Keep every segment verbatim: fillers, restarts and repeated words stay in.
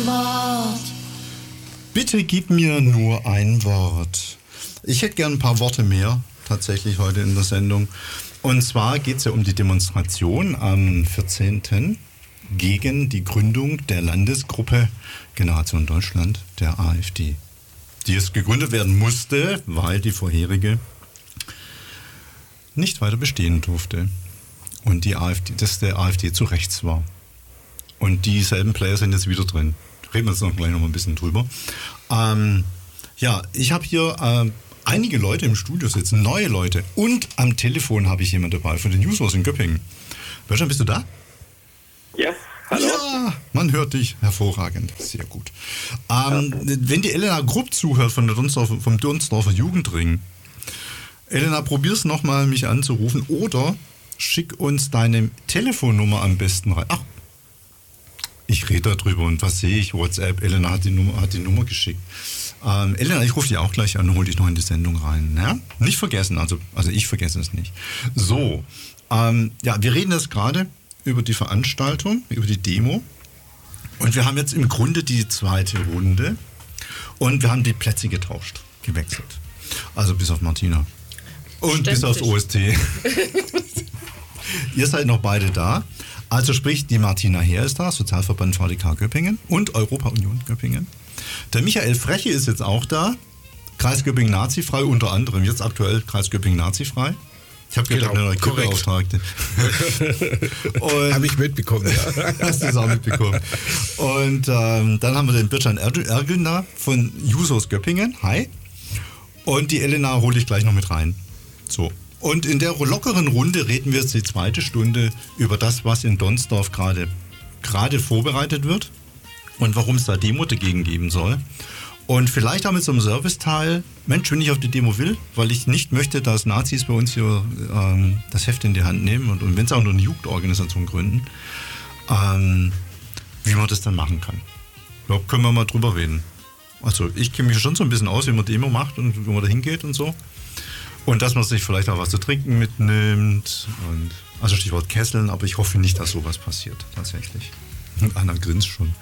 Wort. Bitte gib mir nur ein Wort. Ich hätte gern ein paar Worte mehr tatsächlich heute in der Sendung. Und zwar geht es ja um die Demonstration am vierzehnten gegen die Gründung der Landesgruppe Generation Deutschland, der AfD. Die es gegründet werden musste, weil die vorherige nicht weiter bestehen durfte. Und die AfD, das der AfD zu rechts war. Und dieselben Player sind jetzt wieder drin. Reden wir jetzt noch gleich noch mal ein bisschen drüber. Ähm, ja, ich habe hier äh, einige Leute im Studio sitzen, neue Leute. Und am Telefon habe ich jemanden dabei von den Users in Göppingen. Bertram, bist du da? Ja, hallo. Ja, man hört dich. Hervorragend. Sehr gut. Ähm, ja. Wenn die Elena Grupp zuhört von der Donsdorfer, vom Donsdorfer Jugendring, Elena, probier's nochmal, mich anzurufen oder schick uns deine Telefonnummer am besten rein. Ach, ich rede darüber und was sehe ich? WhatsApp, Elena hat die Nummer, hat die Nummer geschickt. Ähm, Elena, ich rufe dich auch gleich an und hole dich noch in die Sendung rein. Ja? Nicht vergessen, also, also ich vergesse es nicht. So, ähm, ja, wir reden jetzt gerade über die Veranstaltung, über die Demo. Und wir haben jetzt im Grunde die zweite Runde und wir haben die Plätze getauscht, gewechselt. Also bis auf Martina. Und Ständig. Bis aufs O S T. Ihr seid noch beide da. Also sprich, die Martina Heer ist da, Sozialverband V D K Göppingen und Europa Union Göppingen. Der Michael Freche ist jetzt auch da, Kreis Göppingen nazifrei, unter anderem jetzt aktuell Kreis Göppingen nazifrei. Ich habe gedacht, eine neue Beauftragte. Habe ich mitbekommen, ja. Hast du es auch mitbekommen. Und ähm, dann haben wir den Bircan Ergün da von Jusos Göppingen. Hi. Und die Elena hole ich gleich noch mit rein. So. Und in der lockeren Runde reden wir jetzt die zweite Stunde über das, was in Donsdorf gerade gerade vorbereitet wird und warum es da Demo dagegen geben soll. Und vielleicht auch mit so einem Serviceteil, Mensch, wenn ich auf die Demo will, weil ich nicht möchte, dass Nazis bei uns hier ähm, das Heft in die Hand nehmen und, und wenn sie auch nur eine Jugendorganisation gründen, ähm, wie man das dann machen kann. Ich glaube, können wir mal drüber reden. Also ich kenne mich schon so ein bisschen aus, wie man Demo macht und wie man da hingeht und so. Und dass man sich vielleicht auch was zu trinken mitnimmt. Und, also Stichwort Kesseln, aber ich hoffe nicht, dass sowas passiert, tatsächlich. Und Anna grinst schon.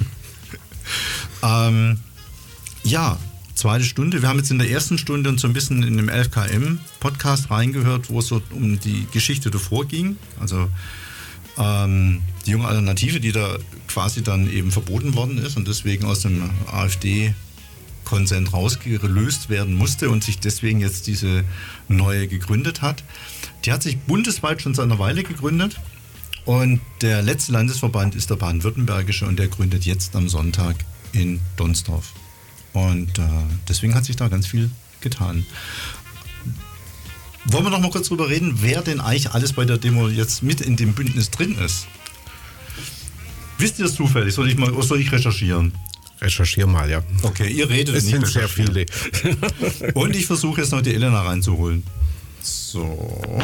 ähm, ja, zweite Stunde. Wir haben jetzt in der ersten Stunde uns so ein bisschen in dem elf K M-Podcast reingehört, wo es so um die Geschichte davor ging. Also ähm, die junge Alternative, die da quasi dann eben verboten worden ist und deswegen aus dem AfD Konsent rausgelöst werden musste und sich deswegen jetzt diese neue gegründet hat. Die hat sich bundesweit schon seit einer Weile gegründet und der letzte Landesverband ist der baden-württembergische und der gründet jetzt am Sonntag in Donsdorf. Und äh, deswegen hat sich da ganz viel getan. Wollen wir noch mal kurz drüber reden, wer denn eigentlich alles bei der Demo jetzt mit in dem Bündnis drin ist? Wisst ihr es zufällig? Soll ich mal, oder soll ich recherchieren? Recherchier mal, ja. Okay, ihr redet es nicht. Es sind sehr viele. Und ich versuche jetzt noch die Elena reinzuholen. So.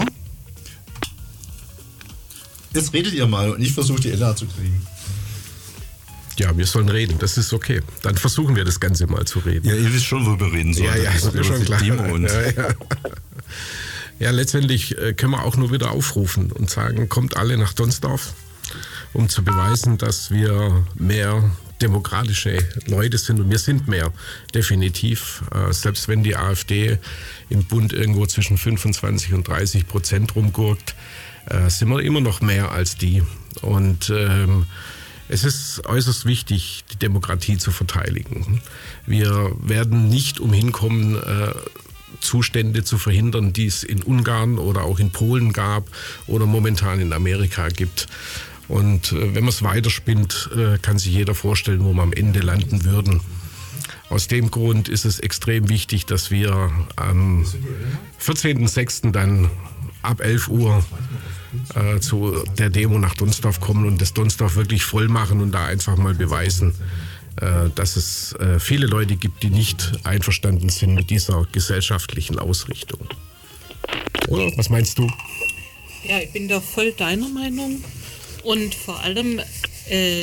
Jetzt redet ihr mal und ich versuche die Elena zu kriegen. Ja, wir sollen reden, das ist okay. Dann versuchen wir das Ganze mal zu reden. Ja, ihr wisst schon, worüber wir reden sollen. Ja, ja, das ist schon klar. Und ja, ja. ja, letztendlich können wir auch nur wieder aufrufen und sagen, kommt alle nach Donsdorf, um zu beweisen, dass wir mehr demokratische Leute sind und wir sind mehr, definitiv. Äh, selbst wenn die AfD im Bund irgendwo zwischen fünfundzwanzig und dreißig Prozent rumgurkt, äh, sind wir immer noch mehr als die. Und ähm, es ist äußerst wichtig, die Demokratie zu verteidigen. Wir werden nicht umhin kommen, äh, Zustände zu verhindern, die es in Ungarn oder auch in Polen gab oder momentan in Amerika gibt. Und äh, wenn man es weiterspinnt, äh, kann sich jeder vorstellen, wo wir am Ende landen würden. Aus dem Grund ist es extrem wichtig, dass wir am vierzehnten sechsten dann ab elf Uhr äh, zu der Demo nach Donsdorf kommen und das Donsdorf wirklich voll machen und da einfach mal beweisen, äh, dass es äh, viele Leute gibt, die nicht einverstanden sind mit dieser gesellschaftlichen Ausrichtung. Oder? Was meinst du? Ja, ich bin da voll deiner Meinung. Und vor allem, äh,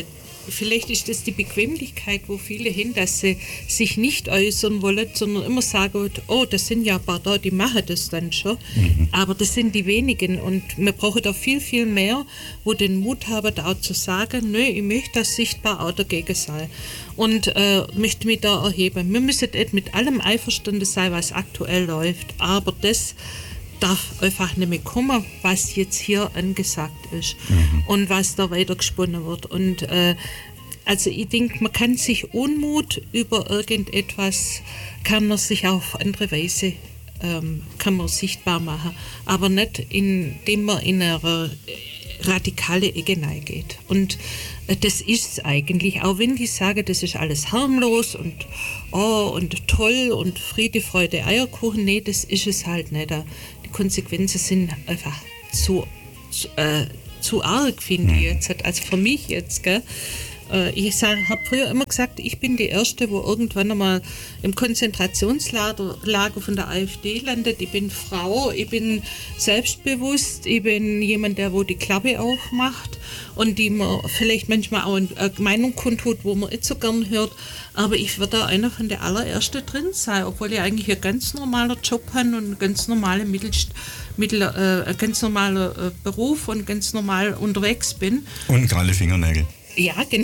vielleicht ist das die Bequemlichkeit, wo viele hin, dass sie sich nicht äußern wollen, sondern immer sagen, oh, das sind ja ein paar da, die machen das dann schon. Mhm. Aber das sind die wenigen und wir brauchen da viel, viel mehr, wo den Mut haben, da auch zu sagen, nö, ich möchte das sichtbar auch dagegen sein und äh, möchte mich da erheben. Wir müssen nicht mit allem einverstanden sein, was aktuell läuft, aber das darf einfach nicht mehr kommen, was jetzt hier angesagt ist mhm. und was da weiter gesponnen wird. Und äh, also ich denke, man kann sich Unmut über irgendetwas, kann man sich auf andere Weise ähm, kann man sichtbar machen, aber nicht indem man in eine radikale Ecke geht. Und äh, das ist es eigentlich, auch wenn die sagen, das ist alles harmlos und oh und toll und Friede, Freude, Eierkuchen, nee, das ist es halt nicht. Die Konsequenzen sind einfach zu, zu, äh, zu arg, finde ich jetzt, also für mich jetzt, gell. Ich habe früher immer gesagt, ich bin die Erste, wo irgendwann einmal im Konzentrationslager Lager von der AfD landet. Ich bin Frau, ich bin selbstbewusst, ich bin jemand, der wo die Klappe aufmacht und die man vielleicht manchmal auch eine Meinung kundtut, wo man nicht so gern hört. Aber ich werde da einer von der allerersten drin sein, obwohl ich eigentlich ein ganz normaler Job habe und ein ganz normaler Mittelst Mittel, äh, ein ganz normaler äh, Beruf und ganz normal unterwegs bin. Und gerade Fingernägel. Ja, genau.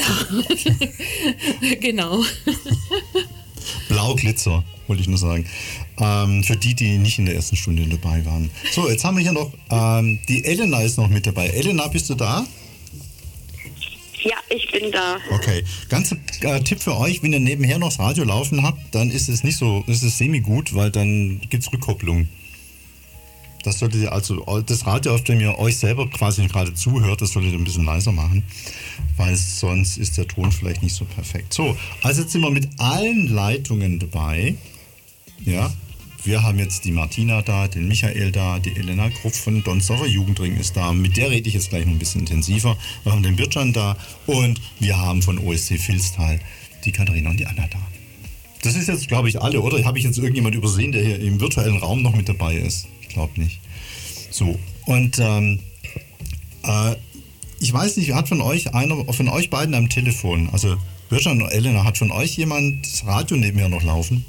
genau. Blauglitzer, wollte ich nur sagen. Ähm, für die, die nicht in der ersten Stunde dabei waren. So, jetzt haben wir hier noch, ähm, die Elena ist noch mit dabei. Elena, bist du da? Ja, ich bin da. Okay, ganz äh, Tipp für euch, wenn ihr nebenher noch das Radio laufen habt, dann ist es nicht so, ist es semi-gut, weil dann gibt es Rückkopplung. Das solltet ihr also, das Radio, auf dem ihr euch selber quasi gerade zuhört, das solltet ihr ein bisschen leiser machen, weil sonst ist der Ton vielleicht nicht so perfekt. So, also jetzt sind wir mit allen Leitungen dabei. Ja, wir haben jetzt die Martina da, den Michael da, die Elena Krupp von Donsdorfer Jugendring ist da. Mit der rede ich jetzt gleich noch ein bisschen intensiver. Wir haben den Bircan da und wir haben von O S C Vilstal die Katharina und die Anna da. Das ist jetzt, glaube ich, alle, oder? Habe ich jetzt irgendjemand übersehen, der hier im virtuellen Raum noch mit dabei ist? Ich glaube nicht. So, und ähm, äh, ich weiß nicht, hat von euch einer, von euch beiden am Telefon, also Bircan und Elena, hat von euch jemand das Radio nebenher noch laufen?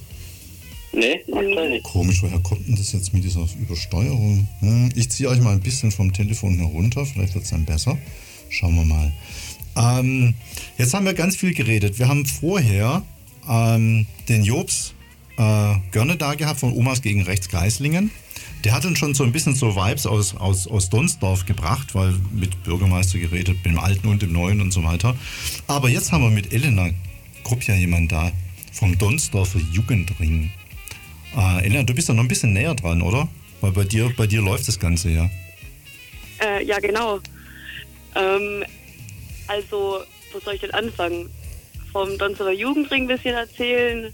Nee, aktuell nicht. Komisch, woher kommt denn das jetzt mit dieser Übersteuerung? Hm, ich ziehe euch mal ein bisschen vom Telefon herunter, vielleicht wird es dann besser. Schauen wir mal. Ähm, jetzt haben wir ganz viel geredet. Wir haben vorher ähm, den Jobs äh, Görne da gehabt von Omas gegen Rechts Geislingen. Der hat dann schon so ein bisschen so Vibes aus, aus, aus Donsdorf gebracht, weil mit Bürgermeister geredet, mit dem Alten und dem Neuen und so weiter. Aber jetzt haben wir mit Elena Krupp ja jemanden da vom Donsdorfer Jugendring. Äh, Elena, du bist da noch ein bisschen näher dran, oder? Weil bei dir, bei dir läuft das Ganze ja. Äh, ja, genau. Ähm, also, wo soll ich denn anfangen? Vom Donsdorfer Jugendring ein bisschen erzählen.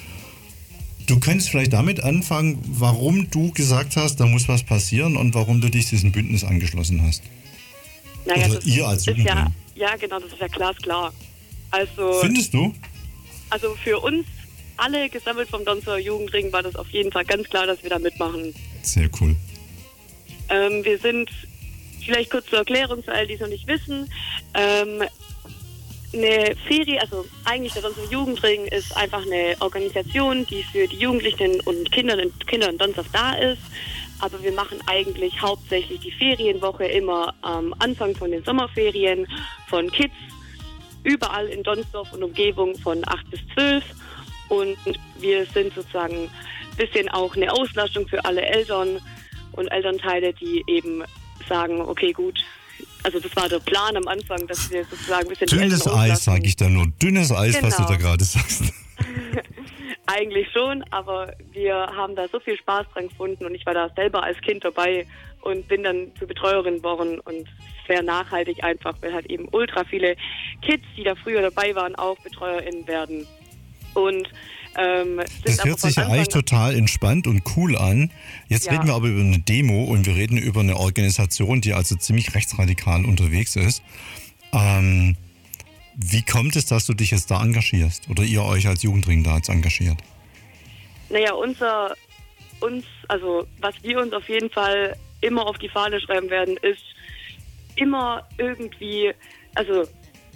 Du könntest vielleicht damit anfangen, warum du gesagt hast, da muss was passieren und warum du dich diesem Bündnis angeschlossen hast. Naja, Oder das ihr als ist Jugendring. ja, ja, genau, das ist ja glasklar. Also, Findest du? Also für uns alle gesammelt vom Donsdorfer Jugendring war das auf jeden Fall ganz klar, dass wir da mitmachen. Sehr cool. Ähm, wir sind, vielleicht kurz zur Erklärung für all die es noch nicht wissen, ähm, eine Ferie, also eigentlich der Donsdorfer Jugendring ist einfach eine Organisation, die für die Jugendlichen und Kinder in, Kinder in Donsdorf da ist. Aber wir machen eigentlich hauptsächlich die Ferienwoche immer am Anfang von den Sommerferien von Kids überall in Donsdorf und Umgebung von acht bis zwölf. Und wir sind sozusagen ein bisschen auch eine Auslastung für alle Eltern und Elternteile, die eben sagen, okay, gut, also das war der Plan am Anfang, dass wir sozusagen ein bisschen... Dünnes Eis, sage ich da nur. Dünnes Eis, genau. Was du da gerade sagst. Eigentlich schon, aber wir haben da so viel Spaß dran gefunden und ich war da selber als Kind dabei und bin dann zur Betreuerin geworden und sehr nachhaltig einfach, weil halt eben ultra viele Kids, die da früher dabei waren, auch BetreuerInnen werden. Und ähm, das hört sich ja eigentlich total entspannt und cool an. Jetzt ja. Reden wir aber über eine Demo und wir reden über eine Organisation, die also ziemlich rechtsradikal unterwegs ist. Ähm, wie kommt es, dass du dich jetzt da engagierst oder ihr euch als Jugendring da jetzt engagiert? Naja, unser, uns, also was wir uns auf jeden Fall immer auf die Fahne schreiben werden, ist immer irgendwie, also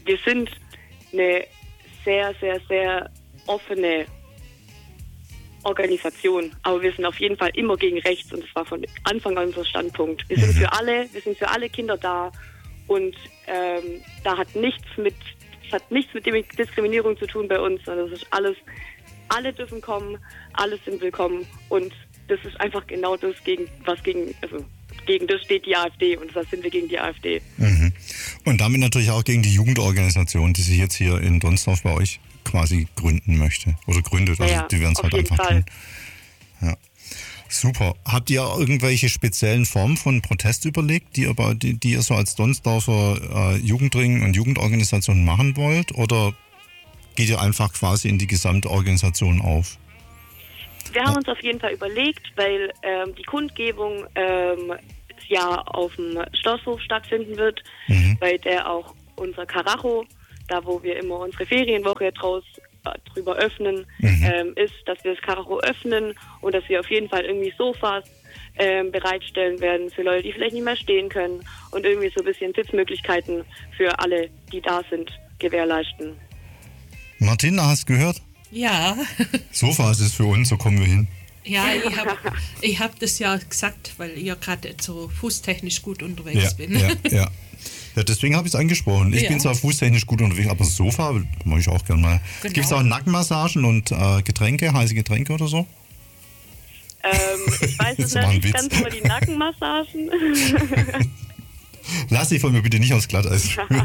wir sind eine sehr, sehr, sehr offene Organisation, aber wir sind auf jeden Fall immer gegen rechts und das war von Anfang an unser Standpunkt. Wir sind für alle, wir sind für alle Kinder da und ähm, da hat nichts mit, das hat nichts mit Diskriminierung zu tun bei uns, sondern das ist alles, alle dürfen kommen, alle sind willkommen und das ist einfach genau das, gegen was gegen, also gegen das steht die AfD und das sind wir gegen die AfD. Mhm. Und damit natürlich auch gegen die Jugendorganisation, die sich jetzt hier in Donsdorf bei euch quasi gründen möchte oder gründet. Also ja, die werden es halt einfach Fall. tun. Ja. Super. Habt ihr irgendwelche speziellen Formen von Protest überlegt, die ihr, die, die ihr so als Donsdorfer äh, Jugendring und Jugendorganisation machen wollt? Oder geht ihr einfach quasi in die gesamte Organisation auf? Wir haben uns auf jeden Fall überlegt, weil ähm, die Kundgebung ähm, ja auf dem Schlosshof stattfinden wird, mhm. bei der auch unser Karacho, da wo wir immer unsere Ferienwoche draus äh, drüber öffnen, mhm. ähm, ist, dass wir das Karacho öffnen und dass wir auf jeden Fall irgendwie Sofas ähm, bereitstellen werden für Leute, die vielleicht nicht mehr stehen können und irgendwie so ein bisschen Sitzmöglichkeiten für alle, die da sind, gewährleisten. Martina, hast du gehört? Ja. Sofa ist es für uns, so kommen wir hin. Ja, ich habe ich hab das ja gesagt, weil ich ja gerade so fußtechnisch gut unterwegs ja, bin. Ja, ja. ja deswegen habe ich es angesprochen. Ich ja. bin zwar fußtechnisch gut unterwegs, aber Sofa mache ich auch gerne mal. Genau. Gibt es auch Nackenmassagen und äh, Getränke, heiße Getränke oder so? Ähm, ich weiß es nicht ganz über die Nackenmassagen. Lass dich von mir bitte nicht aufs Glatteis führen.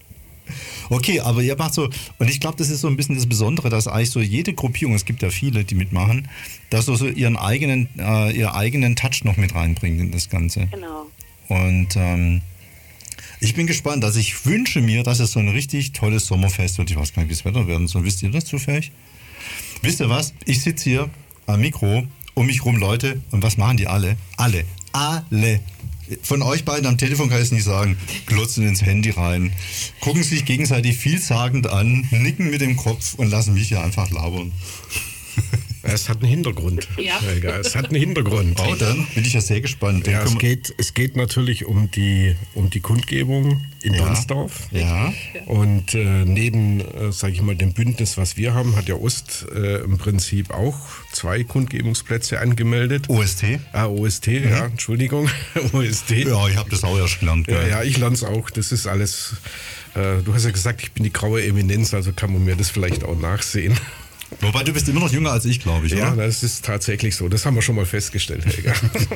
Okay, aber ihr macht so, und ich glaube, das ist so ein bisschen das Besondere, dass eigentlich so jede Gruppierung, es gibt ja viele, die mitmachen, dass so, so ihren eigenen, äh, ihren eigenen Touch noch mit reinbringt in das Ganze. Genau. Und ähm, ich bin gespannt, also ich wünsche mir, dass es so ein richtig tolles Sommerfest wird. Ich weiß gar nicht, wie das Wetter werden soll. Wisst ihr das zufällig? Wisst ihr was? Ich sitze hier am Mikro, um mich rum Leute, und was machen die alle? Alle. Alle. Von euch beiden am Telefon kann ich es nicht sagen, glotzen ins Handy rein, gucken sich gegenseitig vielsagend an, nicken mit dem Kopf und lassen mich hier einfach labern. Es hat einen Hintergrund. Ja. Helga, es hat einen Hintergrund. Oh, dann bin ich ja sehr gespannt. Ja, es, geht, es geht natürlich um die, um die Kundgebung in ja. Donsdorf. Ja. Und äh, neben, äh, sage ich mal, dem Bündnis, was wir haben, hat ja Ost äh, im Prinzip auch zwei Kundgebungsplätze angemeldet. O S T? Ah, O S T, mhm. ja, Entschuldigung. O S T. Ja, ich habe das auch erst gelernt. Ja, ja, ich lerne es auch. Das ist alles, äh, du hast ja gesagt, ich bin die graue Eminenz, also kann man mir das vielleicht auch nachsehen. Wobei, du bist immer noch jünger als ich, glaube ich, ja, oder? Ja, das ist tatsächlich so. Das haben wir schon mal festgestellt, Helga.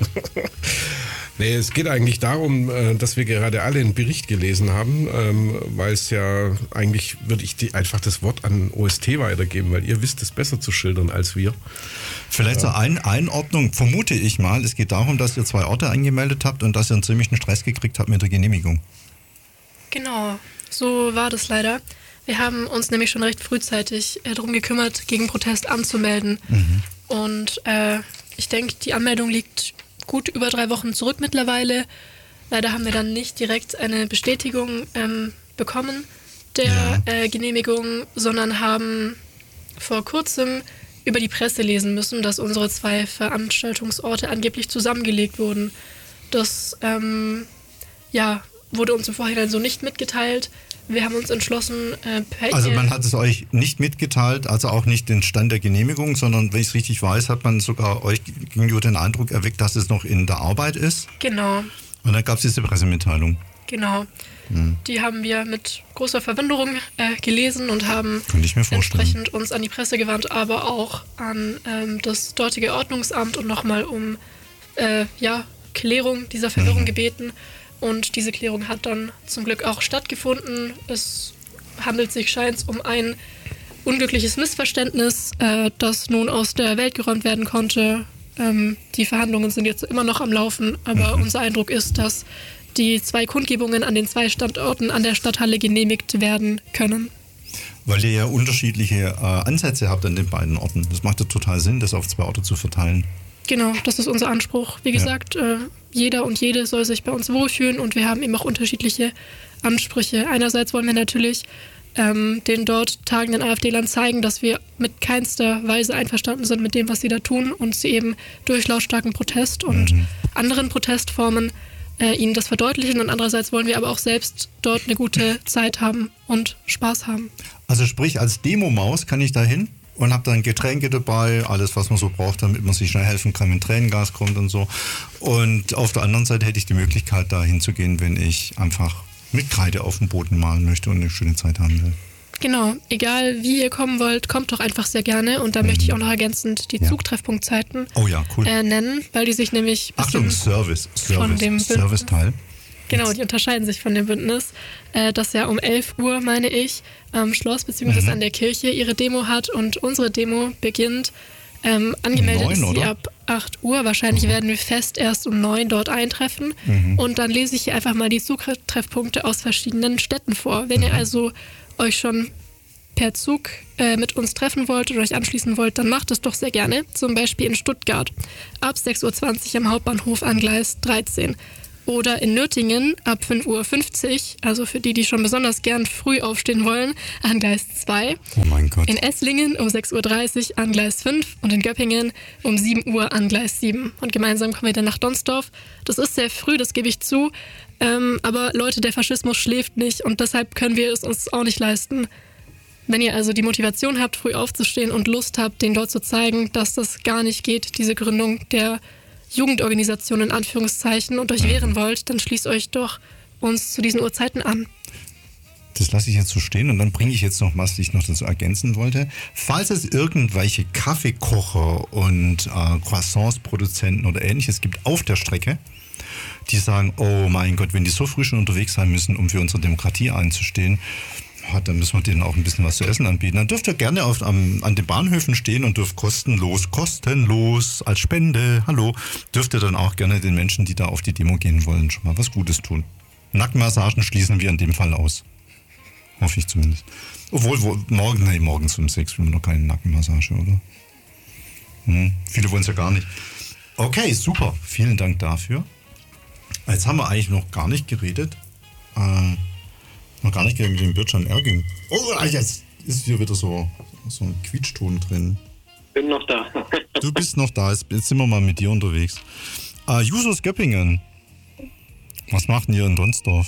Nee, es geht eigentlich darum, dass wir gerade alle einen Bericht gelesen haben, weil es ja eigentlich, würde ich die, einfach das Wort an O S T weitergeben, weil ihr wisst es besser zu schildern als wir. Vielleicht zur Ein- Einordnung, vermute ich mal, es geht darum, dass ihr zwei Orte angemeldet habt und dass ihr einen ziemlichen Stress gekriegt habt mit der Genehmigung. Genau, so war das leider. Wir haben uns nämlich schon recht frühzeitig äh, darum gekümmert, gegen Protest anzumelden. Mhm. Und äh, ich denke, die Anmeldung liegt gut über drei Wochen zurück mittlerweile. Leider haben wir dann nicht direkt eine Bestätigung ähm, bekommen der ja. äh, Genehmigung, sondern haben vor kurzem über die Presse lesen müssen, dass unsere zwei Veranstaltungsorte angeblich zusammengelegt wurden. Das ähm, ja, wurde uns im Vorhinein so nicht mitgeteilt. Wir haben uns entschlossen, äh, per Also man hat es euch nicht mitgeteilt, also auch nicht den Stand der Genehmigung, sondern wenn ich es richtig weiß, hat man sogar euch gegenüber den Eindruck erweckt, dass es noch in der Arbeit ist. Genau. Und dann gab es diese Pressemitteilung. Genau. Hm. Die haben wir mit großer Verwunderung äh, gelesen und haben Könnte ich mir vorstellen. entsprechend uns an die Presse gewandt, aber auch an ähm, das dortige Ordnungsamt und nochmal um äh, ja, Klärung dieser Verwirrung mhm. gebeten. Und diese Klärung hat dann zum Glück auch stattgefunden. Es handelt sich, scheint um ein unglückliches Missverständnis, äh, das nun aus der Welt geräumt werden konnte. Ähm, die Verhandlungen sind jetzt immer noch am Laufen, aber mhm. unser Eindruck ist, dass die zwei Kundgebungen an den zwei Standorten an der Stadthalle genehmigt werden können. Weil ihr ja unterschiedliche äh, Ansätze habt an den beiden Orten. Das macht ja total Sinn, das auf zwei Orte zu verteilen. Genau, das ist unser Anspruch. Wie gesagt, ja. äh, jeder und jede soll sich bei uns wohlfühlen und wir haben eben auch unterschiedliche Ansprüche. Einerseits wollen wir natürlich ähm, den dort tagenden AfD-Lern zeigen, dass wir mit keinster Weise einverstanden sind mit dem, was sie da tun und sie eben durch lautstarken Protest und mhm. anderen Protestformen äh, ihnen das verdeutlichen und andererseits wollen wir aber auch selbst dort eine gute Zeit haben und Spaß haben. Also sprich, als Demo-Maus kann ich da hin und habe dann Getränke dabei, alles, was man so braucht, damit man sich schnell helfen kann, wenn Tränengas kommt und so. Und auf der anderen Seite hätte ich die Möglichkeit, da hinzugehen, wenn ich einfach mit Kreide auf dem Boden malen möchte und eine schöne Zeit haben will. Genau, egal wie ihr kommen wollt, kommt doch einfach sehr gerne. Und da mhm. möchte ich auch noch ergänzend die ja. Zugtreffpunktzeiten oh ja, cool. äh, nennen, weil die sich nämlich Achtung, Service, Service, von dem Serviceteil. Genau, die unterscheiden sich von dem Bündnis, äh, das ja um elf Uhr, meine ich, am Schloss bzw. Mhm. an der Kirche ihre Demo hat und unsere Demo beginnt. Ähm, angemeldet neun, ist sie oder? ab acht Uhr. Wahrscheinlich mhm. werden wir fest erst um neun dort eintreffen. Mhm. Und dann lese ich hier einfach mal die Zugtreffpunkte aus verschiedenen Städten vor. Wenn mhm. ihr also euch schon per Zug äh, mit uns treffen wollt oder euch anschließen wollt, dann macht es doch sehr gerne. Zum Beispiel in Stuttgart ab sechs Uhr zwanzig am Hauptbahnhof an Gleis dreizehn. Oder in Nürtingen ab fünf Uhr fünfzig, also für die, die schon besonders gern früh aufstehen wollen, an Gleis zwei. Oh mein Gott. In Esslingen um sechs Uhr dreißig an Gleis fünf und in Göppingen um sieben Uhr an Gleis sieben. Und gemeinsam kommen wir dann nach Donsdorf. Das ist sehr früh, das gebe ich zu. Ähm, aber Leute, der Faschismus schläft nicht und deshalb können wir es uns auch nicht leisten. Wenn ihr also die Motivation habt, früh aufzustehen und Lust habt, denen dort zu zeigen, dass das gar nicht geht, diese Gründung der Jugendorganisation in Anführungszeichen und euch wehren wollt, dann schließt euch doch uns zu diesen Uhrzeiten an. Das lasse ich jetzt so stehen und dann bringe ich jetzt noch, was ich noch dazu ergänzen wollte. Falls es irgendwelche Kaffeekocher und äh, Croissants-Produzenten oder ähnliches gibt auf der Strecke, die sagen, oh mein Gott, wenn die so früh schon unterwegs sein müssen, um für unsere Demokratie einzustehen, ja, dann müssen wir denen auch ein bisschen was zu essen anbieten. Dann dürft ihr gerne auf, am, an den Bahnhöfen stehen und dürft kostenlos, kostenlos als Spende, hallo, dürft ihr dann auch gerne den Menschen, die da auf die Demo gehen wollen, schon mal was Gutes tun. Nackenmassagen schließen wir in dem Fall aus. Hoffe ich zumindest. Obwohl, wo, morgen, nee, morgens um sechs will man noch keine Nackenmassage, oder? Hm, viele wollen es ja gar nicht. Okay, super. Vielen Dank dafür. Jetzt haben wir eigentlich noch gar nicht geredet. Äh, noch gar nicht geredet mit dem Bürtschan Erging. Oh, jetzt ist hier wieder so, so ein Quietschton drin. Bin noch da. Du bist noch da. Jetzt sind wir mal mit dir unterwegs. Äh, Jusos Göppingen. Was macht denn ihr in Donsdorf?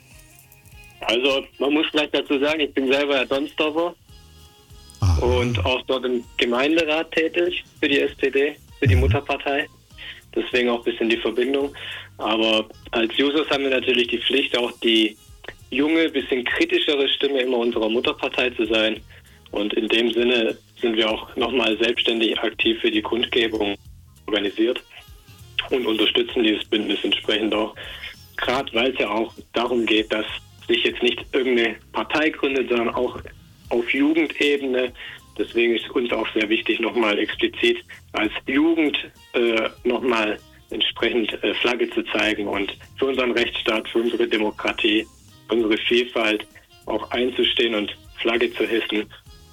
Also, man muss vielleicht dazu sagen, ich bin selber Donsdorfer ah. und auch dort im Gemeinderat tätig für die S P D, für die Mutterpartei. Deswegen auch ein bisschen die Verbindung. Aber als Jusos haben wir natürlich die Pflicht, auch die junge, bisschen kritischere Stimme immer unserer Mutterpartei zu sein. Und in dem Sinne sind wir auch nochmal selbstständig aktiv für die Kundgebung organisiert und unterstützen dieses Bündnis entsprechend auch. Gerade weil es ja auch darum geht, dass sich jetzt nicht irgendeine Partei gründet, sondern auch auf Jugendebene. Deswegen ist uns auch sehr wichtig, nochmal explizit als Jugend äh, nochmal entsprechend äh, Flagge zu zeigen und für unseren Rechtsstaat, für unsere Demokratie, unsere Vielfalt auch einzustehen und Flagge zu hissen.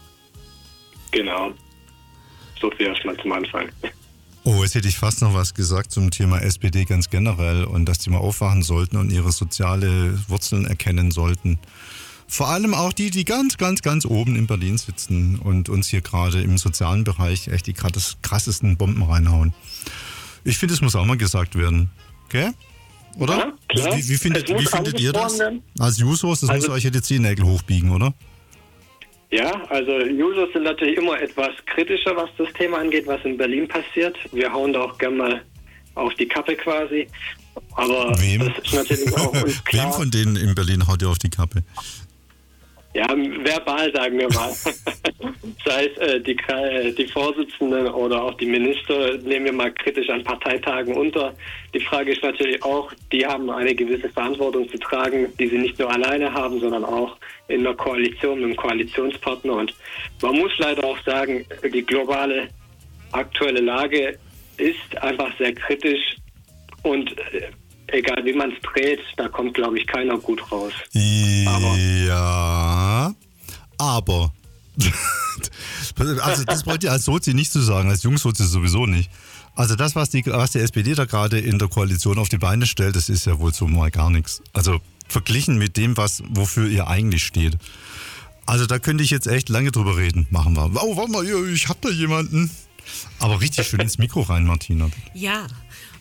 Genau. So viel erstmal zum Anfang. Oh, jetzt hätte ich fast noch was gesagt zum Thema S P D ganz generell und dass die mal aufwachen sollten und ihre soziale Wurzeln erkennen sollten. Vor allem auch die, die ganz, ganz, ganz oben in Berlin sitzen und uns hier gerade im sozialen Bereich echt die krassesten Bomben reinhauen. Ich finde, es muss auch mal gesagt werden. Gell? Oder? Ja, klar. Wie, wie findet, wie findet ihr das? Werden. Als Jusos, das also, muss euch ja die Zehennägel hochbiegen, oder? Ja, also Jusos sind natürlich immer etwas kritischer, was das Thema angeht, was in Berlin passiert. Wir hauen da auch gerne mal auf die Kappe quasi. Aber Wem? das ist natürlich auch uns klar. Wem von denen in Berlin haut ihr auf die Kappe? Ja, verbal sagen wir mal. Sei es äh, die, äh, die Vorsitzenden oder auch die Minister, nehmen wir mal kritisch an Parteitagen unter. Die Frage ist natürlich auch, die haben eine gewisse Verantwortung zu tragen, die sie nicht nur alleine haben, sondern auch in der Koalition mit dem Koalitionspartner. Und man muss leider auch sagen, die globale aktuelle Lage ist einfach sehr kritisch und äh, egal wie man es dreht, da kommt, glaube ich, keiner gut raus. Aber ja, aber, also das wollt ihr als Sozi nicht zu sagen, als Jungsozi sowieso nicht. Also das, was die, was die S P D da gerade in der Koalition auf die Beine stellt, das ist ja wohl so mal gar nichts. Also verglichen mit dem, was wofür ihr eigentlich steht. Also da könnte ich jetzt echt lange drüber reden. Machen wir. Oh, warte mal, ich hab da jemanden. Aber richtig schön ins Mikro rein, Martina. Ja.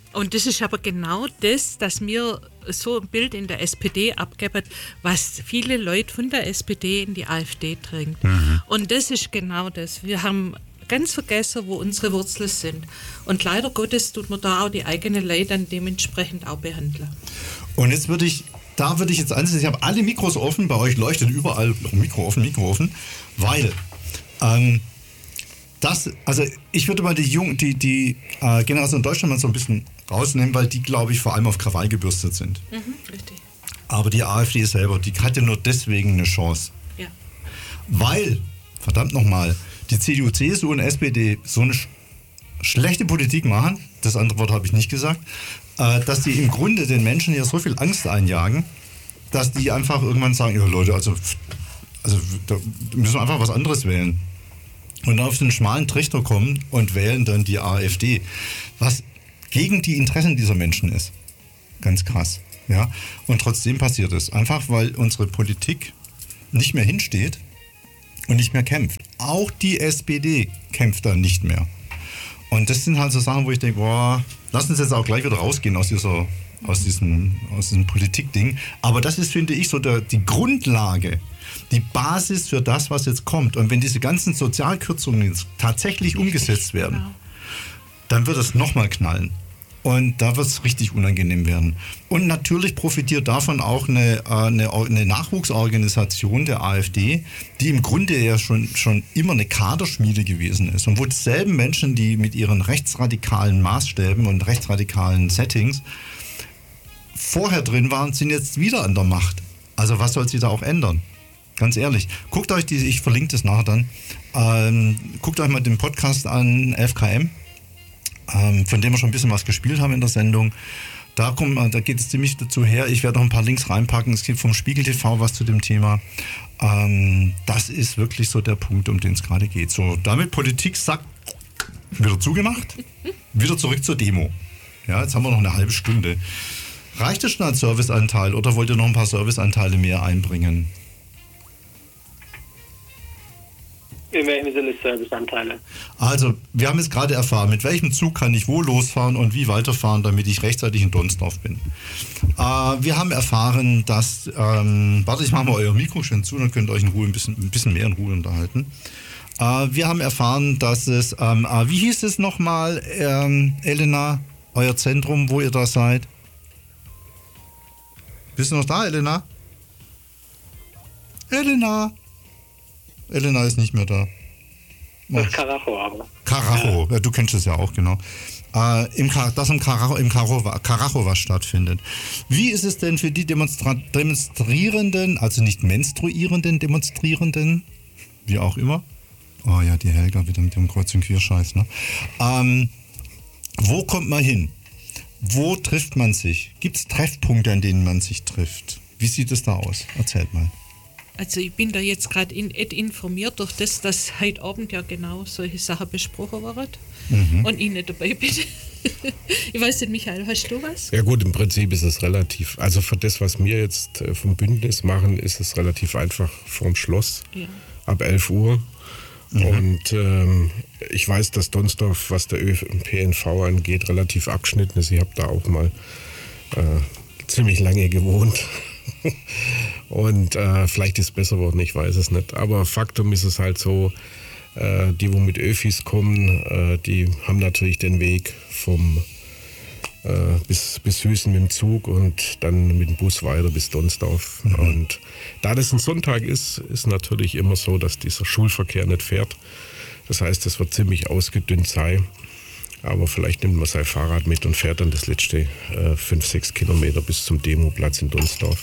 Und das ist aber genau das, dass mir so ein Bild in der S P D abgeben, was viele Leute von der S P D in die AfD drängt. Mhm. Und das ist genau das. Wir haben ganz vergessen, wo unsere Wurzeln sind. Und leider Gottes tut man da auch die eigene Leute dann dementsprechend auch behandeln. Und jetzt würde ich, da würde ich jetzt ansetzen, ich habe alle Mikros offen, bei euch leuchtet überall Mikro offen, Mikro offen, weil ähm, das, also ich würde mal die Jung, die, die äh, Generation Deutschland mal so ein bisschen rausnehmen, weil die, glaube ich, vor allem auf Krawall gebürstet sind. Mhm, richtig. Aber die AfD selber, die hat ja nur deswegen eine Chance. Ja. Weil, verdammt nochmal, die C D U, C S U und S P D so eine sch- schlechte Politik machen, das andere Wort habe ich nicht gesagt, äh, dass die im Grunde den Menschen ja so viel Angst einjagen, dass die einfach irgendwann sagen, ja Leute, also, also da müssen wir einfach was anderes wählen. Und auf den schmalen Trichter kommen und wählen dann die AfD, was gegen die Interessen dieser Menschen ist. Ganz krass. Ja? Und trotzdem passiert es. Einfach, weil unsere Politik nicht mehr hinsteht und nicht mehr kämpft. Auch die S P D kämpft da nicht mehr. Und das sind halt so Sachen, wo ich denke, boah, lass uns jetzt auch gleich wieder rausgehen aus dieser, aus diesem, aus diesem Politikding. Aber das ist, finde ich, so der, die Grundlage, die Basis für das, was jetzt kommt. Und wenn diese ganzen Sozialkürzungen jetzt tatsächlich umgesetzt werden, dann wird es nochmal knallen. Und da wird es richtig unangenehm werden. Und natürlich profitiert davon auch eine, eine, eine Nachwuchsorganisation der AfD, die im Grunde ja schon, schon immer eine Kaderschmiede gewesen ist. Und wo dieselben Menschen, die mit ihren rechtsradikalen Maßstäben und rechtsradikalen Settings vorher drin waren, sind jetzt wieder an der Macht. Also was soll sich da auch ändern? Ganz ehrlich. Guckt euch die, ich verlinke das nachher dann, ähm, guckt euch mal den Podcast an, F K M. Ähm, von dem wir schon ein bisschen was gespielt haben in der Sendung. Da, kommt, da geht es ziemlich dazu her. Ich werde noch ein paar Links reinpacken. Es gibt vom Spiegel T V was zu dem Thema. Ähm, das ist wirklich so der Punkt, um den es gerade geht. So, damit Politik sagt, wieder zugemacht, wieder zurück zur Demo. Ja, jetzt haben wir noch eine halbe Stunde. Reicht es schon als Serviceanteil oder wollt ihr noch ein paar Serviceanteile mehr einbringen? In welchem Sinne Serviceanteile? Also, wir haben jetzt gerade erfahren, mit welchem Zug kann ich wo losfahren und wie weiterfahren, damit ich rechtzeitig in Donsdorf bin. Äh, wir haben erfahren, dass, ähm, warte, ich mache mal euer Mikro schön zu, dann könnt ihr euch in Ruhe ein bisschen, ein bisschen mehr in Ruhe unterhalten. Äh, wir haben erfahren, dass es, ähm, äh, wie hieß es nochmal, ähm, Elena, euer Zentrum, wo ihr da seid? Bist du noch da, Elena? Elena? Elena ist nicht mehr da. Das ist Karacho, aber. Karacho, ja. Ja, du kennst es ja auch, genau. Äh, im, das im Karacho, im Karacho, Karacho was stattfindet. Wie ist es denn für die Demonstra- Demonstrierenden, also nicht menstruierenden Demonstrierenden, wie auch immer? Oh ja, die Helga wieder mit dem Kreuz- und Querscheiß, ne? Ähm, wo kommt man hin? Wo trifft man sich? Gibt es Treffpunkte, an denen man sich trifft? Wie sieht es da aus? Erzählt mal. Also ich bin da jetzt gerade in, informiert durch das, dass heute Abend ja genau solche Sachen besprochen werden mhm. und ich nicht dabei bin. Ich weiß nicht, Michael, hast du was? Ja gut, im Prinzip ist es relativ, also für das, was wir jetzt vom Bündnis machen, ist es relativ einfach vorm Schloss, ja. Ab elf Uhr. Mhm. Und ähm, ich weiß, dass Donsdorf, was der Ö P N V angeht, relativ abgeschnitten ist. Ich habe da auch mal äh, ziemlich lange gewohnt. Und äh, vielleicht ist es besser geworden, ich weiß es nicht. Aber Faktum ist es halt so, äh, die, wo mit Öfis kommen, äh, die haben natürlich den Weg vom äh, bis, bis Hüßen mit dem Zug und dann mit dem Bus weiter bis Donsdorf. Mhm. Und da das ein Sonntag ist, ist natürlich immer so, dass dieser Schulverkehr nicht fährt. Das heißt, es wird ziemlich ausgedünnt sein. Aber vielleicht nimmt man sein Fahrrad mit und fährt dann das letzte äh, fünf, sechs Kilometer bis zum Demoplatz in Donsdorf.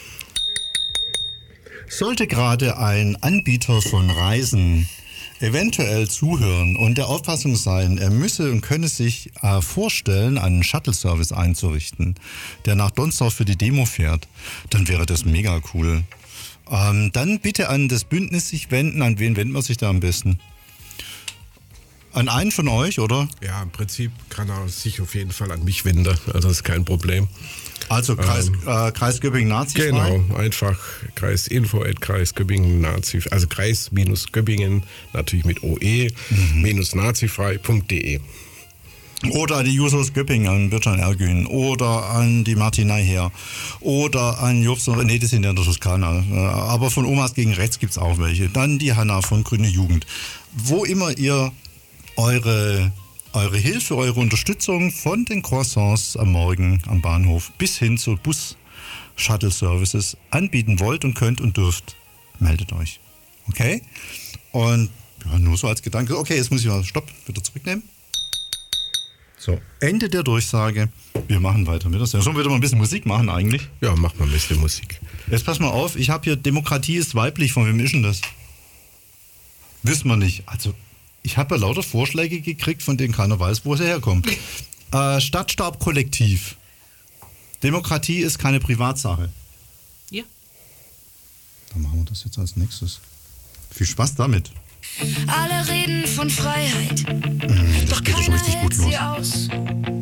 Sollte gerade ein Anbieter von Reisen eventuell zuhören und der Auffassung sein, er müsse und könne sich äh, vorstellen, einen Shuttle-Service einzurichten, der nach Donsdorf für die Demo fährt, dann wäre das mega cool. Ähm, dann bitte an das Bündnis sich wenden. An wen wendet man sich da am besten? An einen von euch, oder? Ja, im Prinzip kann er sich auf jeden Fall an mich wenden. Also das ist kein Problem. Also Kreis, ähm, äh, Kreis Göppingen Nazifrei? Genau, einfach kreisinfo at kreisgöppingen nazifrei, also Kreis-Göppingen, natürlich mit O E, mhm. nazifrei punkt de. Oder an die Jusos Göppingen, an Bircan Ergün. Oder an die Martinei her. Oder an Jobs, nee, die sind ja in der Toskana. Aber von Omas gegen Rechts gibt es auch welche. Dann die Hanna von Grüne Jugend. Wo immer ihr eure, eure Hilfe, eure Unterstützung von den Croissants am Morgen am Bahnhof bis hin zu Bus-Shuttle-Services anbieten wollt und könnt und dürft, meldet euch. Okay? Und ja, nur so als Gedanke. Okay, jetzt muss ich mal Stopp, wieder zurücknehmen. So, Ende der Durchsage. Wir machen weiter mit der Sendung. Sollen wir wieder mal ein bisschen Musik machen eigentlich? Ja, mach mal ein bisschen Musik. Jetzt pass mal auf, ich habe hier Demokratie ist weiblich. Von wem ist denn das? Wissen wir nicht. Also, ich habe ja lauter Vorschläge gekriegt, von denen keiner weiß, wo sie herkommen. äh, Stadtstabkollektiv. Demokratie ist keine Privatsache. Ja. Dann machen wir das jetzt als nächstes. Viel Spaß damit. Alle reden von Freiheit, Mmh, das doch geht keiner schon richtig gut hält sie los. aus.